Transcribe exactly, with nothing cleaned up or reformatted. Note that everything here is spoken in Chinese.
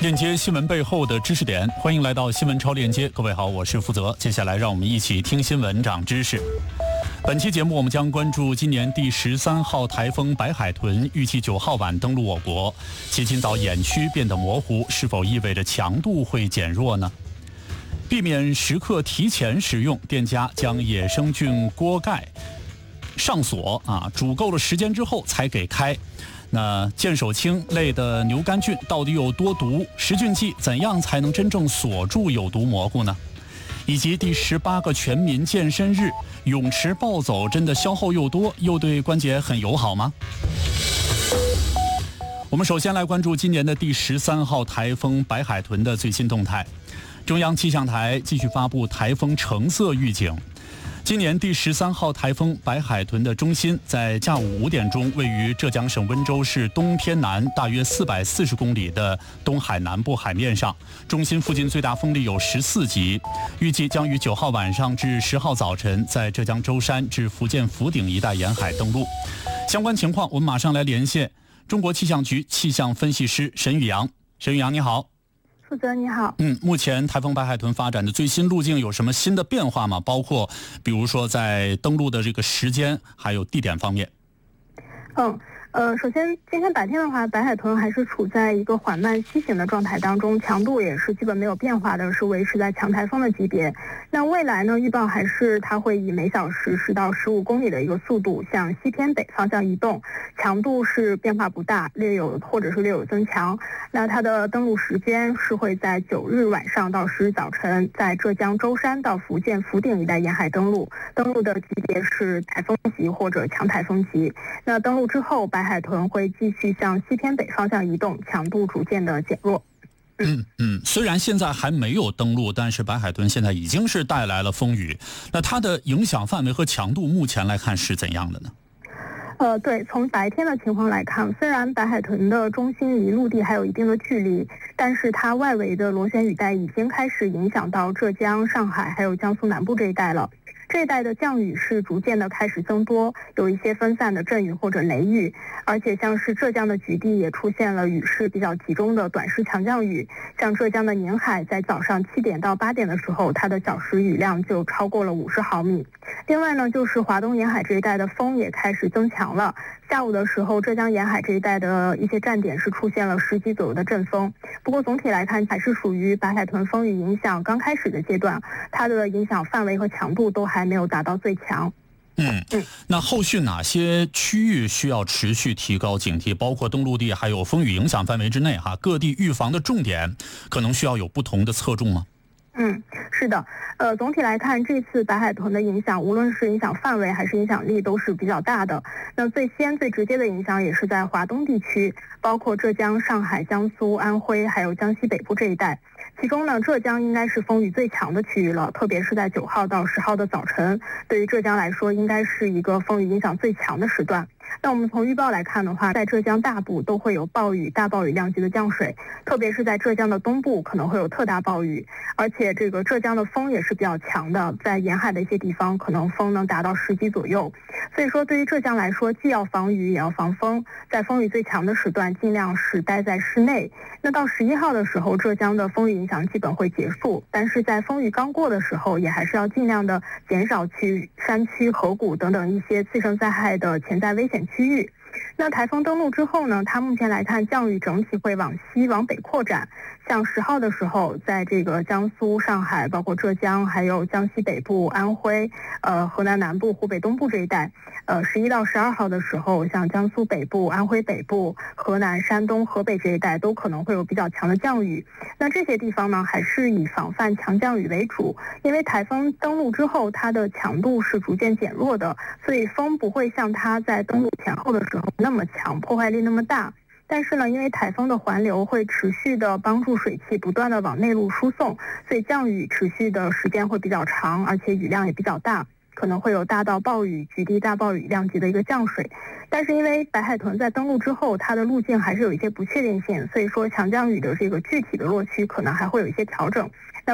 链接新闻背后的知识点，欢迎来到新闻超链接。各位好，我是负责。接下来让我们一起听新闻长知识。本期节目我们将关注今年第十三号台风白海豚预计九号晚登陆我国，其今早眼区变得模糊，是否意味着强度会减弱呢？避免食客提前食用，店家将野生菌锅盖上锁啊，煮够了时间之后才给开。那剑手青类的牛肝菌到底有多毒？食菌剂怎样才能真正锁住有毒蘑菇呢？以及第十八个全民健身日，泳池暴走真的消耗又多，又对关节很友好吗？我们首先来关注今年的第十三号台风白海豚的最新动态。中央气象台继续发布台风橙色预警。今年第十三号台风白海豚的中心在下午五点钟，位于浙江省温州市东偏南大约四百四十公里的东海南部海面上，中心附近最大风力有十四级，预计将于九号晚上至十号早晨在浙江舟山至福建福鼎一带沿海登陆。相关情况，我们马上来连线中国气象局气象分析师沈宇阳。沈宇阳，你好。 负责你好。 嗯，目前台风白海豚发展的最新路径有什么新的变化吗？包括比如说在登陆的这个时间还有地点方面。 嗯呃，首先今天白天的话，白海豚还是处在一个缓慢西行的状态当中，强度也是基本没有变化的，是维持在强台风的级别。那未来呢，预报还是它会以每小时十到十五公里的一个速度向西偏北方向移动，强度是变化不大，略有或者是略有增强。那它的登陆时间是会在九日晚上到十日早晨，在浙江舟山到福建福鼎一带沿海登陆，登陆的级别是台风级或者强台风级。那登陆之后，白海豚会继续向西偏北方向移动，强度逐渐的减弱。 嗯嗯，虽然现在还没有登陆，但是白海豚现在已经是带来了风雨。那它的影响范围和强度目前来看是怎样的呢？ 呃，对，从白天的情况来看，虽然白海豚的中心离陆地还有一定的距离，但是它外围的螺旋雨带已经开始影响到浙江、上海还有江苏南部这一带了。这一带的降雨是逐渐的开始增多，有一些分散的阵雨或者雷雨，而且像是浙江的局地也出现了雨势比较集中的短时强降雨，像浙江的宁海在早上七点到八点的时候，它的小时雨量就超过了五十毫米。另外呢，就是华东沿海这一带的风也开始增强了，下午的时候浙江沿海这一带的一些站点是出现了十级左右的阵风。不过总体来看还是属于白海豚风雨影响刚开始的阶段，它的影响范围和强度都还没有达到最强。 嗯嗯，那后续哪些区域需要持续提高警惕？包括登陆地还有风雨影响范围之内哈，各地预防的重点可能需要有不同的侧重吗？ 嗯，是的，呃，总体来看，这次白海豚的影响，无论是影响范围还是影响力，都是比较大的。那最先最直接的影响也是在华东地区，包括浙江、上海、江苏、安徽，还有江西北部这一带。其中呢，浙江应该是风雨最强的区域了，特别是在九号到十号的早晨，对于浙江来说，应该是一个风雨影响最强的时段。那我们从预报来看的话，在浙江大部都会有暴雨、大暴雨量级的降水，特别是在浙江的东部可能会有特大暴雨，而且这个浙江的风也是比较强的，在沿海的一些地方可能风能达到十级左右。所以说对于浙江来说，既要防雨也要防风，在风雨最强的时段尽量是待在室内。那到十一号的时候，浙江的风雨影响基本会结束，但是在风雨刚过的时候，也还是要尽量的减少去山区、河谷等等一些次生灾害的潜在危险区域。那台风登陆之后呢，它目前来看降雨整体会往西往北扩展，像十号的时候，在这个江苏、上海，包括浙江，还有江西北部、安徽、呃河南南部、湖北东部这一带，呃十一到十二号的时候，像江苏北部、安徽北部、河南、山东、河北这一带都可能会有比较强的降雨。那这些地方呢，还是以防范强降雨为主，因为台风登陆之后，它的强度是逐渐减弱的，所以风不会像它在登陆前后的时候那么强，破坏力那么大。但是呢，因为台风的环流会持续的帮助水汽不断的往内陆输送，所以降雨持续的时间会比较长，而且雨量也比较大，可能会有大到暴雨、局地大暴雨量级的一个降水。但是因为白海豚在登陆之后，它的路径还是有一些不确定性，所以说强降雨的这个具体的落区可能还会有一些调整。